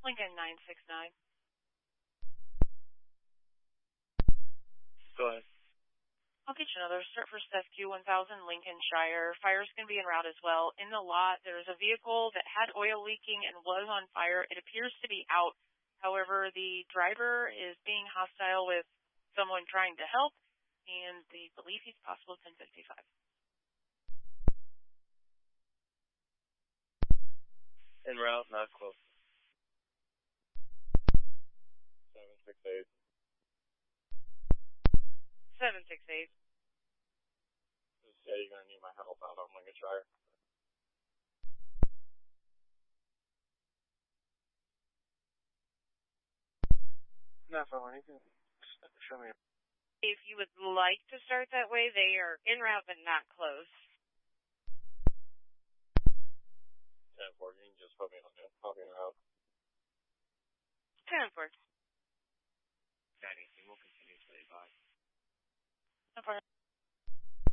Lincoln 969. Go ahead. I'll get you another. Start for SFQ 1000 Lincolnshire. Fire's going to be en route as well. In the lot, there's a vehicle that had oil leaking and was on fire. It appears to be out. However, the driver is being hostile with someone trying to help, and they believe he's possible 1055. En route, not close. 768. 768. Yeah, you're going to need my help out on Lincolnshire. Not for anything. Show me. If you would like to start that way, they are en route but not close. 10-4, you can just put me on there. I'll be en route. 10-4. Anything, we'll continue to 85.